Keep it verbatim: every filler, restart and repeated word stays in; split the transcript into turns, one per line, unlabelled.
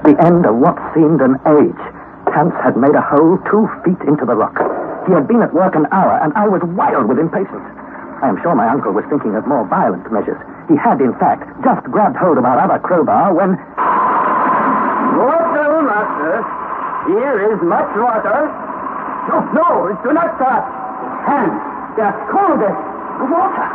At the end of what seemed an age, Hans had made a hole two feet into the rock. He had been at work an hour, and I was wild with impatience. I am sure my uncle was thinking of more violent measures. He had, in fact, just grabbed hold of our other crowbar when...
Water, master. Here is much water. No, no, do not touch. Hands, just cold it. Water.